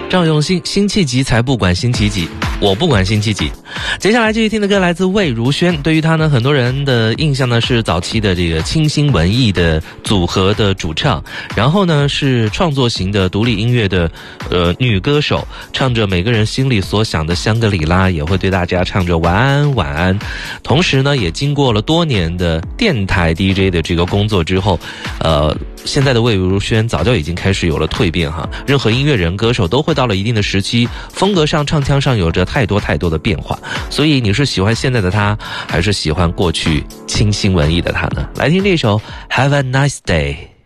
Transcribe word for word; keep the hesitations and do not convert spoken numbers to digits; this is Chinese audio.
赵永信，辛弃疾才不管辛弃疾，我不管辛弃疾。接下来继续听的歌来自魏如萱，对于她呢，很多人的印象呢是早期的这个清新文艺的组合的主唱，然后呢是创作型的独立音乐的呃女歌手，唱着每个人心里所想的香格里拉，也会对大家唱着晚安晚安。同时呢，也经过了多年的电台 D J 的这个工作之后，呃。现在的魏如萱早就已经开始有了蜕变哈，任何音乐人歌手都会到了一定的时期，风格上唱腔上有着太多太多的变化，所以你是喜欢现在的他，还是喜欢过去清新文艺的他呢？来听这首 Have a Nice Day。